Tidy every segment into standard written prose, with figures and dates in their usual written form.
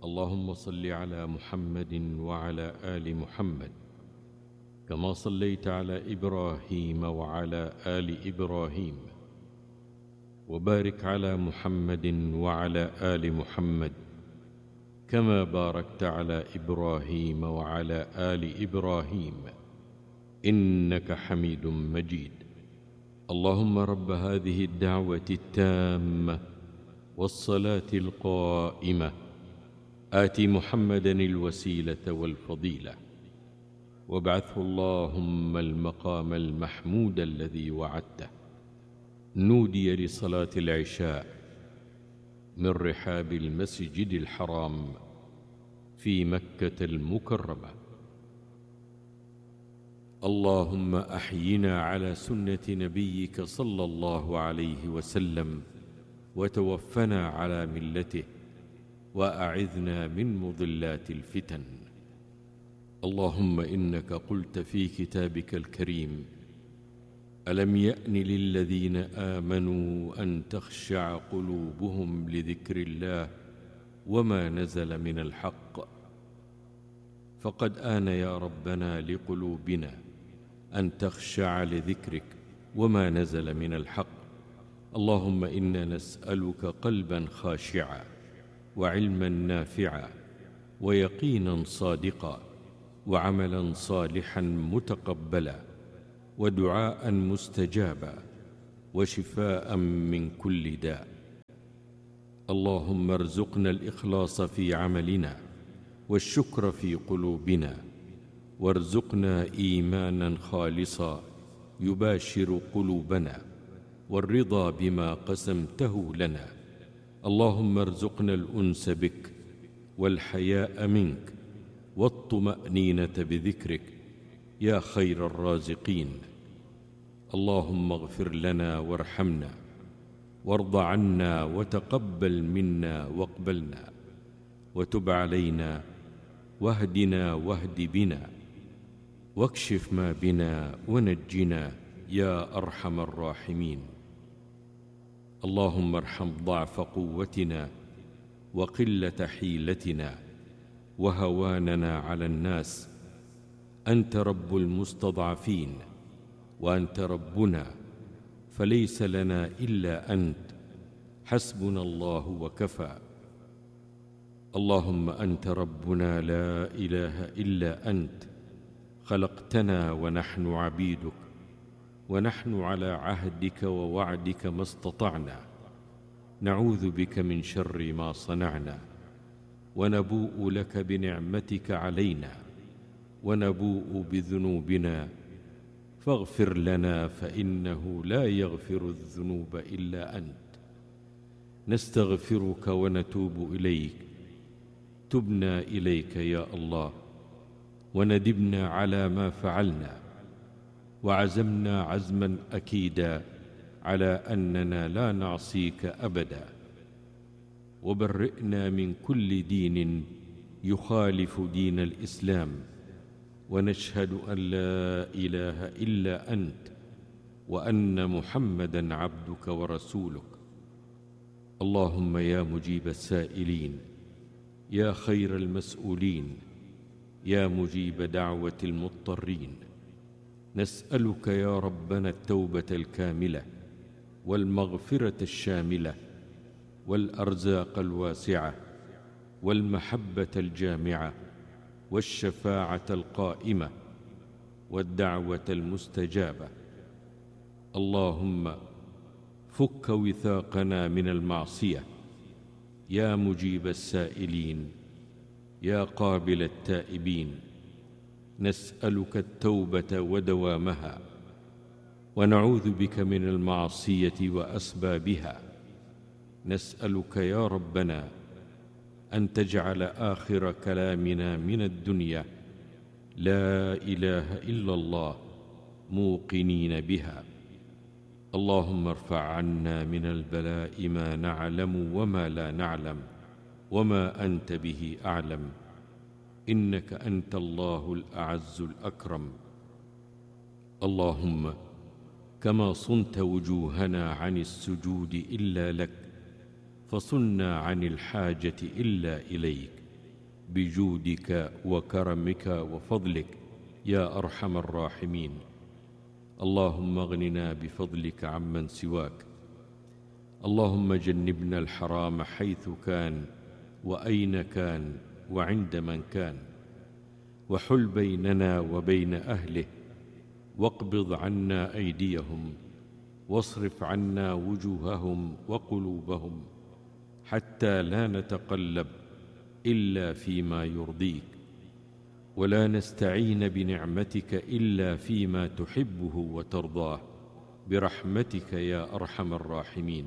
اللهم صل على محمد وعلى آل محمد كما صليت على إبراهيم وعلى آل إبراهيم، وبارك على محمد وعلى آل محمد كما باركت على إبراهيم وعلى آل إبراهيم إنك حميد مجيد. اللهم رب هذه الدعوة التامة والصلاة القائمة آت محمدا الوسيلة والفضيلة وابعثه اللهم المقام المحمود الذي وعدته. نودي لصلاة العشاء من رحاب المسجد الحرام في مكة المكرمة. اللهم أحينا على سنة نبيك صلى الله عليه وسلم وتوفنا على ملته وأعذنا من مضلات الفتن. اللهم إنك قلت في كتابك الكريم: ألم يأن للذين آمنوا أن تخشع قلوبهم لذكر الله وما نزل من الحق. فقد آن يا ربنا لقلوبنا أن تخشع لذكرك وما نزل من الحق. اللهم إنا نسألك قلبا خاشعا وعلما نافعا ويقينا صادقا وعملا صالحا متقبلا ودعاء مستجابا وشفاء من كل داء. اللهم ارزقنا الإخلاص في عملنا والشكر في قلوبنا، وارزقنا إيمانا خالصا يباشر قلوبنا، والرضا بما قسمته لنا. اللهم ارزقنا الأنس بك والحياء منك والطمأنينة بذكرك يا خير الرازقين. اللهم اغفر لنا وارحمنا وارض عنا وتقبل منا واقبلنا وتب علينا واهدنا واهد بنا واكشف ما بنا ونجنا يا أرحم الراحمين. اللهم ارحم ضعف قوتنا وقلة حيلتنا وهواننا على الناس. أنت رب المستضعفين وأنت ربنا، فليس لنا إلا أنت، حسبنا الله وكفى. اللهم أنت ربنا لا إله إلا أنت، خلقتنا ونحن عبيدك، ونحن على عهدك ووعدك ما استطعنا. نعوذ بك من شر ما صنعنا، ونبوء لك بنعمتك علينا، ونبوء بذنوبنا، فاغفر لنا فإنه لا يغفر الذنوب إلا أنت. نستغفرك ونتوب إليك. تبنا إليك يا الله، وندبنا على ما فعلنا، وعزمنا عزما أكيدا على أننا لا نعصيك أبدا. وبرئنا من كل دين يخالف دين الإسلام، ونشهد أن لا إله إلا أنت، وأن محمدا عبدك ورسولك. اللهم يا مجيب السائلين، يا خير المسؤولين، يا مجيب دعوة المضطرين، نسألك يا ربنا التوبة الكاملة والمغفرة الشاملة والأرزاق الواسعة والمحبة الجامعة والشفاعة القائمة والدعوة المستجابة. اللهم فك وثاقنا من المعصية يا مجيب السائلين، يا قابل التائبين. نسألك التوبة ودوامها، ونعوذ بك من المعصية وأسبابها. نسألك يا ربنا أن تجعل آخر كلامنا من الدنيا لا إله إلا الله، موقنين بها. اللهم ارفع عنا من البلاء ما نعلم وما لا نعلم، وما أنت به أعلم، إنك أنت الله الأعز الأكرم. اللهم كما صنت وجوهنا عن السجود إلا لك، فصنا عن الحاجة إلا إليك. بجودك وكرمك وفضلك يا أرحم الراحمين. اللهم اغننا بفضلك عمن سواك. اللهم جنبنا الحرام حيث كان وأين كان وعند من كان، وحل بيننا وبين أهله، واقبض عنا أيديهم، واصرف عنا وجوههم وقلوبهم، حتى لا نتقلب إلا فيما يرضيك، ولا نستعين بنعمتك إلا فيما تحبه وترضاه، برحمتك يا أرحم الراحمين.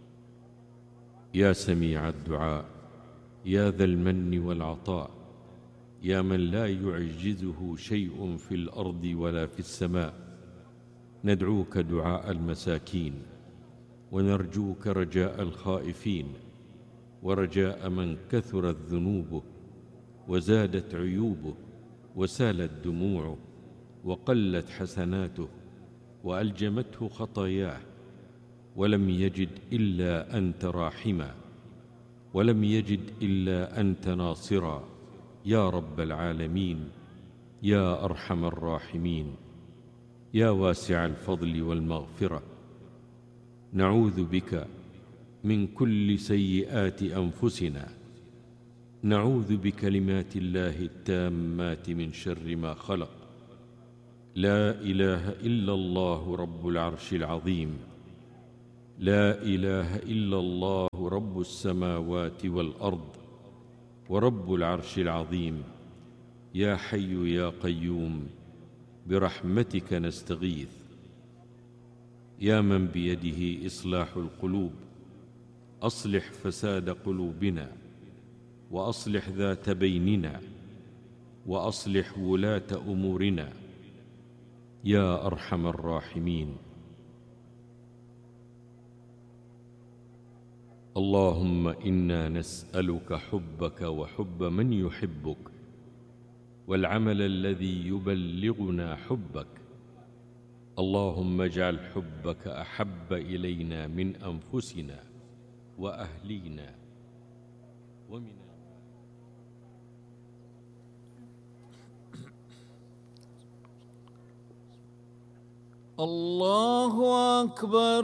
يا سميع الدعاء، يا ذا المن والعطاء، يا من لا يعجزه شيء في الأرض ولا في السماء، ندعوك دعاء المساكين، ونرجوك رجاء الخائفين، ورجاء من كثرت ذنوبه وزادت عيوبه وسالت دموعه وقلت حسناته وألجمته خطاياه، ولم يجد إلا أنت راحما، ولم يجد إلا أنت ناصرا، يا رب العالمين، يا أرحم الراحمين، يا واسع الفضل والمغفرة. نعوذ بك من كل سيئات أنفسنا، نعوذ بكلمات الله التامات من شر ما خلق. لا إله إلا الله رب العرش العظيم، لا إله إلا الله رب السماوات والأرض ورب العرش العظيم. يا حي يا قيوم، برحمتك نستغيث. يا من بيده إصلاح القلوب، أصلح فساد قلوبنا، وأصلح ذات بيننا، وأصلح ولاة أمورنا، يا أرحم الراحمين. اللهم إنا نسألك حبك وحب من يحبك، والعمل الذي يبلغنا حبك. اللهم اجعل حبك أحب إلينا من أنفسنا وأهلينا ومن الله أكبر،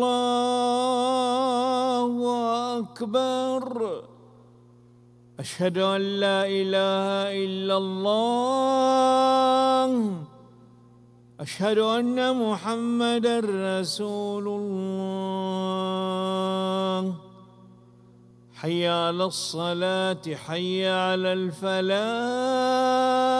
الله أكبر. أشهد أن لا إله إلا الله، أشهد أن محمدًا رسول الله. حي على الصلاة، حي على الفلاح.